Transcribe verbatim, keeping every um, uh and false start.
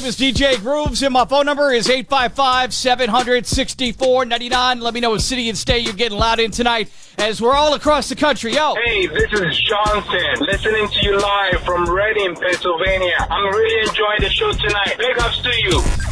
name is D J Grooves, and my phone number is eight five five, seven hundred, sixty-four ninety-nine. Let me know what city and state you're getting loud in tonight, as we're all across the country. Yo. Hey, this is Johnson, listening to you live from Reading, Pennsylvania. I'm really enjoying the show tonight. Big ups to you.